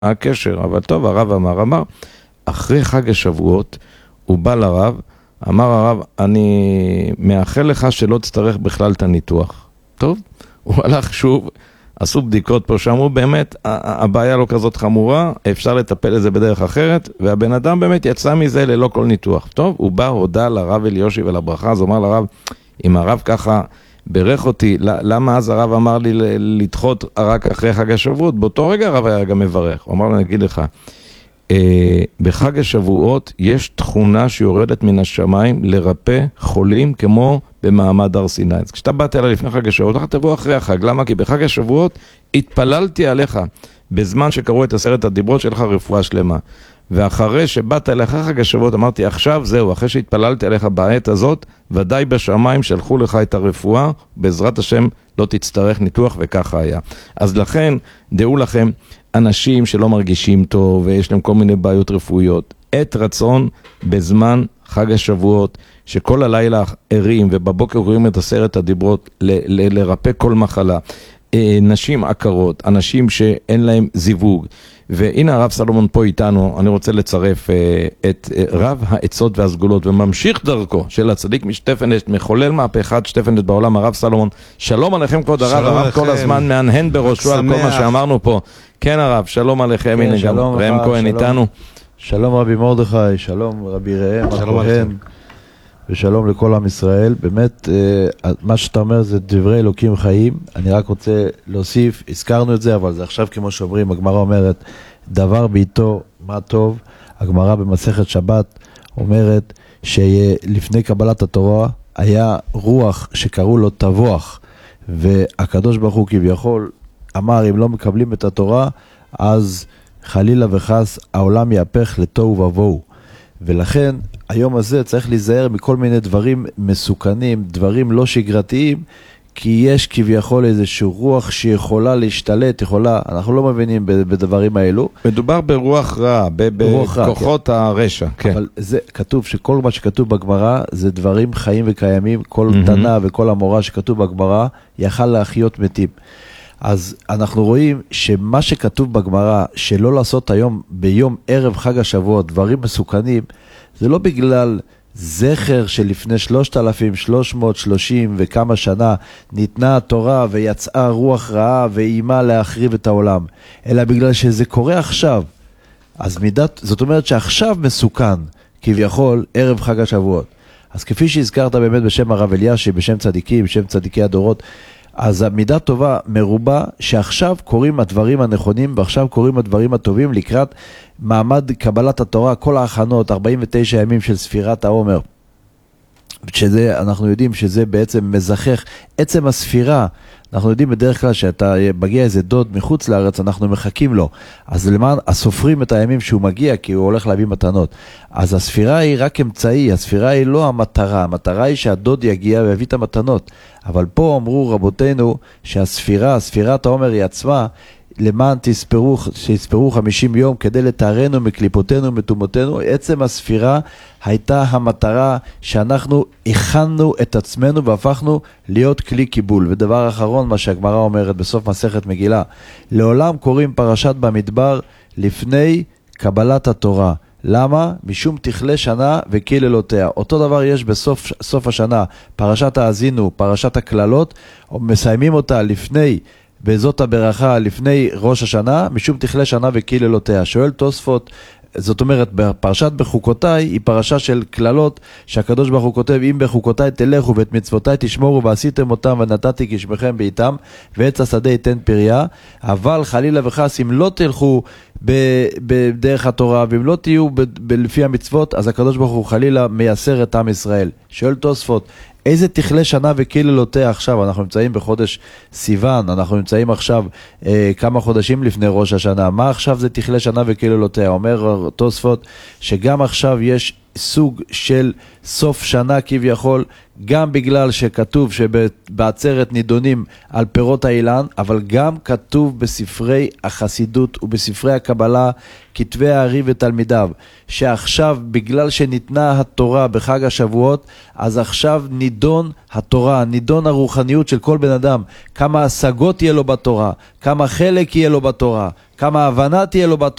הקשר, אבל טוב, הרב אמר, אחרי חג השבועות, הוא בא לרב, אמר הרב, אני מאחל לך שלא תצטרך בכלל את הניתוח. טוב, הוא הלך שוב, עשו בדיקות פה, שאמרו באמת, הבעיה לא כזאת חמורה, אפשר לטפל לזה בדרך אחרת, והבן אדם באמת יצא מזה ללא כל ניתוח. טוב, הוא בא, הודע לרב אליושי ולברכה, אז הוא אמר לרב, אם הרב ככה ברך אותי, למה אז הרב אמר לי לדחות רק אחרי חג השבועות? באותו רגע הרב היה גם מברך. הוא אמר לו, אני אגיד לך, בחג השבועות יש תכונה שיורדת מן השמיים לרפא חולים כמו במעמד הר סיני. אז כשאתה באת אליי לפני חג השבועות, אתה תבוא אחרי החג. למה? כי בחג השבועות התפללתי עליך בזמן שקראו את 10 הדיברות שלך רפואה שלמה. ואחרי שבאת אליי אחרי חג השבועות, אמרתי עכשיו זהו, אחרי שהתפללתי עליך בעת הזאת, ודאי בשמיים שלחו לך את הרפואה, בעזרת השם לא תצטרך ניתוח, וככה היה. אז לכן, דעו לכם, אנשים שלא מרגישים טוב ויש להם כל מיני בעיות רפואיות, עת רצון בזמן חג השבועות, שכל הלילה ערים ובבוקר קוראים את 10 הדיברות לרפא כל מחלה, נשים עקרות, אנשים שאין להם זיווג, והנה הרב סלומון פה איתנו, אני רוצה לצרף את רב העצות והסגולות וממשיך דרכו של הצדיק משטפנדט, מחולל מהפכת שטפנדט בעולם, הרב סלומון. שלום עליכם כבוד הרב, הרב כל הזמן מהנהן בראשו על כל מה שאמרנו פה. כן הרב, שלום עליכם, הנה גם ראם כהן איתנו. שלום רבי מרדכי, שלום רבי ראם הכהן, ושלום לכל עם ישראל. באמת, מה שאתה אומר זה דברי אלוקים חיים. אני רק רוצה להוסיף, הזכרנו את זה, אבל זה עכשיו כמו שאומרים, הגמרא אומרת, דבר בעיתו מה טוב. הגמרא במסכת שבת אומרת שלפני קבלת התורה היה רוח שקראו לו תבוח, והקדוש ברוך הוא כביכול אמר, אם לא מקבלים את התורה, אז חלילה וחס העולם יהפך לתוהו ובוהו. ולכן היום הזה צריך להיזהר מכל מיני דברים מסוכנים, דברים לא שגרתיים, כי יש כביכול איזשהו רוח שיכולה להשתלט, אנחנו לא מבינים בדברים האלו. מדובר ברוח רע, בכוחות כן. הרשע. כן. אבל זה כתוב שכל מה שכתוב בגמרא זה דברים חיים וקיימים, כל תנא וכל המורה שכתוב בגמרא יכל להחיות מתים. אז אנחנו רואים שמה שכתוב בגמרא, שלא לעשות היום ביום ערב חג השבועות דברים מסוכנים, זה לא בגלל זכר שלפני 3,330 וכמה שנה ניתנה התורה ויצאה רוח רעה ואימה להחריב את העולם, אלא בגלל שזה קורה עכשיו. אז זאת אומרת שעכשיו מסוכן כביכול ערב חג השבועות. אז כפי שהזכרת באמת בשם הרב אלישי, בשם צדיקים, בשם צדיקי הדורות, אז המידה טובה מרובה שעכשיו קוראים הדברים הנכונים ועכשיו קוראים הדברים הטובים לקראת מעמד קבלת התורה, כל ההכנות, 49 ימים של ספירת העומר, שזה, אנחנו יודעים שזה בעצם מזכך עצם הספירה. אנחנו יודעים בדרך כלל שאתה מגיע איזה דוד מחוץ לארץ, אנחנו מחכים לו, אז למען הסופרים את הימים שהוא מגיע, כי הוא הולך להביא מתנות. אז הספירה היא רק אמצעי, הספירה היא לא המטרה, המטרה היא שהדוד יגיע ויביא את המתנות. אבל פה אמרו רבותינו שהספירה, ספירת העומר היא עצמה, למען שיספרו 50 יום כדי לתארנו מקליפותינו ומטומאותינו. עצם הספירה הייתה המטרה שאנחנו הכנו את עצמנו והפכנו להיות כלי קיבול. ודבר אחרון, מה שהגמרא אומרת בסוף מסכת מגילה, לעולם קוראים פרשת במדבר לפני קבלת התורה. למה? משום תכלה שנה וקללותיה. אותו דבר יש בסוף השנה, פרשת האזינו, פרשת הכללות, מסיימים אותה לפני בזאת הברכה לפני ראש השנה, משום תכלה שנה וקללותיה. שואל תוספות, זאת אומרת, בפרשת בחוקותיי היא פרשה של כללות, שהקדוש ברוך הוא כותב, אם בחוקותיי תלכו ואת מצוותיי תשמורו ועשיתם אותם ונתתי כשמכם בעיתם, ועץ השדה ייתן פריה. אבל חלילה וחס אם לא תלכו בדרך התורה ואם לא תהיו לפי המצוות, אז הקדוש ברוך הוא חלילה מייסר את עם ישראל. שואל תוספות, איזה תכלה שנה וקללותיה עכשיו? אנחנו נמצאים בחודש סיוון, אנחנו נמצאים עכשיו כמה חודשים לפני ראש השנה. מה עכשיו זה תכלה שנה וקללותיה? אומר תוספות שגם עכשיו יש סוג של סוף שנה כביכול, גם בגלל שכתוב שבעצרת נידונים על פירות האילן, אבל גם כתוב בספרי החסידות ובספרי הקבלה, כתבי הארי ותלמידיו, שעכשיו בגלל שניתנה התורה בחג השבועות, אז עכשיו נידון התורה, נידון הרוחניות של כל בן אדם, כמה השגות יהיה לו בתורה, כמה חלק יהיה לו בתורה, כמה הבנה תהיה לו בתורה,